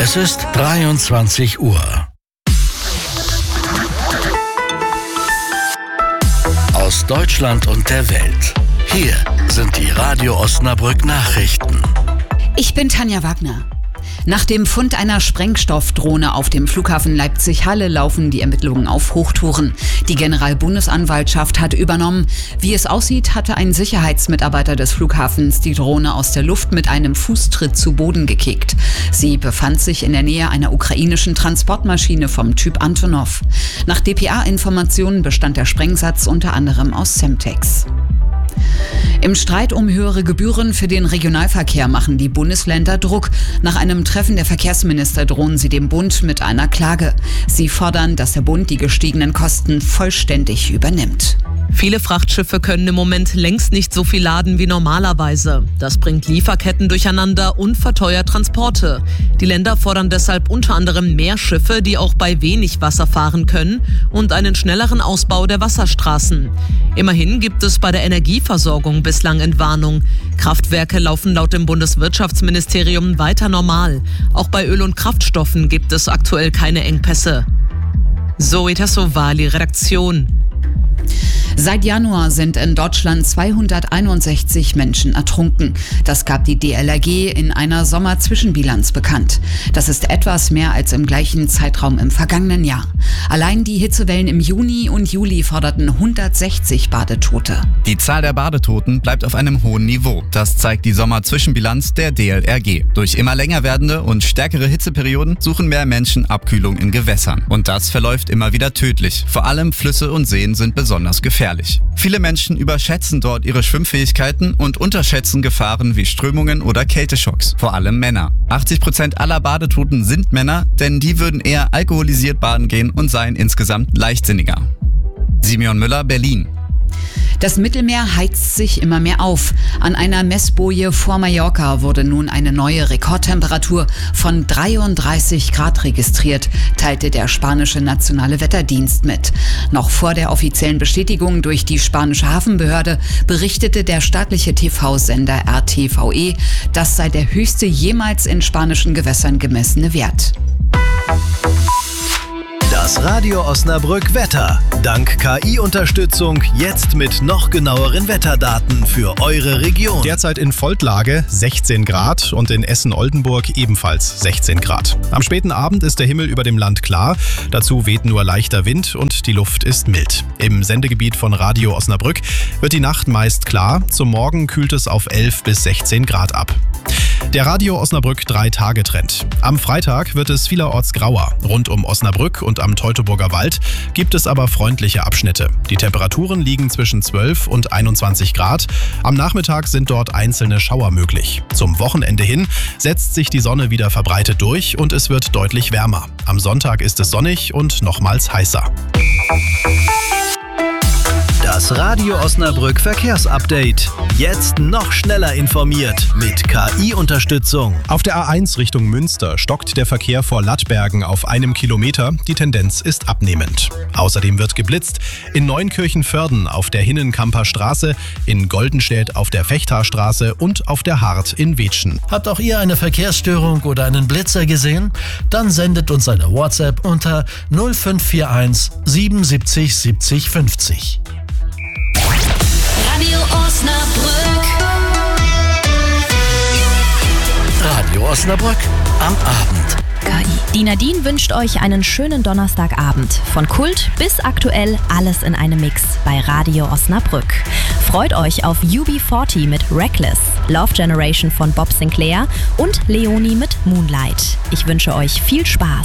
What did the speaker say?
Es ist 23 Uhr. Aus Deutschland und der Welt. Hier sind die Radio Osnabrück Nachrichten. Ich bin Tanja Wagner. Nach dem Fund einer Sprengstoffdrohne auf dem Flughafen Leipzig-Halle laufen die Ermittlungen auf Hochtouren. Die Generalbundesanwaltschaft hat übernommen. Wie es aussieht, hatte ein Sicherheitsmitarbeiter des Flughafens die Drohne aus der Luft mit einem Fußtritt zu Boden gekickt. Sie befand sich in der Nähe einer ukrainischen Transportmaschine vom Typ Antonov. Nach dpa-Informationen bestand der Sprengsatz unter anderem aus Semtex. Im Streit um höhere Gebühren für den Regionalverkehr machen die Bundesländer Druck. Nach einem Treffen der Verkehrsminister drohen sie dem Bund mit einer Klage. Sie fordern, dass der Bund die gestiegenen Kosten vollständig übernimmt. Viele Frachtschiffe können im Moment längst nicht so viel laden wie normalerweise. Das bringt Lieferketten durcheinander und verteuert Transporte. Die Länder fordern deshalb unter anderem mehr Schiffe, die auch bei wenig Wasser fahren können, und einen schnelleren Ausbau der Wasserstraßen. Immerhin gibt es bei der Energieversorgung bislang Entwarnung. Kraftwerke laufen laut dem Bundeswirtschaftsministerium weiter normal. Auch bei Öl und Kraftstoffen gibt es aktuell keine Engpässe. Zoe Tassovali, Redaktion. Seit Januar sind in Deutschland 261 Menschen ertrunken. Das gab die DLRG in einer Sommerzwischenbilanz bekannt. Das ist etwas mehr als im gleichen Zeitraum im vergangenen Jahr. Allein die Hitzewellen im Juni und Juli forderten 160 Badetote. Die Zahl der Badetoten bleibt auf einem hohen Niveau. Das zeigt die Sommerzwischenbilanz der DLRG. Durch immer länger werdende und stärkere Hitzeperioden suchen mehr Menschen Abkühlung in Gewässern. Und das verläuft immer wieder tödlich. Vor allem Flüsse und Seen sind besonders gefährlich. Viele Menschen überschätzen dort ihre Schwimmfähigkeiten und unterschätzen Gefahren wie Strömungen oder Kälteschocks. Vor allem Männer. 80% aller Badetoten sind Männer, denn die würden eher alkoholisiert baden gehen und seien insgesamt leichtsinniger. Simeon Müller, Berlin. Das Mittelmeer heizt sich immer mehr auf. An einer Messboje vor Mallorca wurde nun eine neue Rekordtemperatur von 33 Grad registriert, teilte der spanische Nationale Wetterdienst mit. Noch vor der offiziellen Bestätigung durch die spanische Hafenbehörde berichtete der staatliche TV-Sender RTVE, das sei der höchste jemals in spanischen Gewässern gemessene Wert. Das Radio Osnabrück Wetter. Dank KI-Unterstützung jetzt mit noch genaueren Wetterdaten für eure Region. Derzeit in Voltlage 16 Grad und in Essen-Oldenburg ebenfalls 16 Grad. Am späten Abend ist der Himmel über dem Land klar. Dazu weht nur leichter Wind und die Luft ist mild. Im Sendegebiet von Radio Osnabrück wird die Nacht meist klar. Zum Morgen kühlt es auf 11 bis 16 Grad ab. Der Radio Osnabrück 3-Tage-Trend. Am Freitag wird es vielerorts grauer. Rund um Osnabrück und am Teutoburger Wald gibt es aber freundliche Abschnitte. Die Temperaturen liegen zwischen 12 und 21 Grad. Am Nachmittag sind dort einzelne Schauer möglich. Zum Wochenende hin setzt sich die Sonne wieder verbreitet durch und es wird deutlich wärmer. Am Sonntag ist es sonnig und nochmals heißer. Das Radio Osnabrück Verkehrsupdate. Jetzt noch schneller informiert mit KI-Unterstützung. Auf der A1 Richtung Münster stockt der Verkehr vor Lattbergen auf 1 Kilometer. Die Tendenz ist abnehmend. Außerdem wird geblitzt in Neunkirchen-Vörden auf der Hinnenkamper Straße, in Goldenstedt auf der Fechthaarstraße und auf der Hart in Wetschen. Habt auch ihr eine Verkehrsstörung oder einen Blitzer gesehen? Dann sendet uns eine WhatsApp unter 0541 77 70 50. Radio Osnabrück. Radio Osnabrück am Abend. Die Nadine wünscht euch einen schönen Donnerstagabend. Von Kult bis aktuell alles in einem Mix bei Radio Osnabrück. Freut euch auf UB40 mit Reckless, Love Generation von Bob Sinclair und Leonie mit Moonlight. Ich wünsche euch viel Spaß.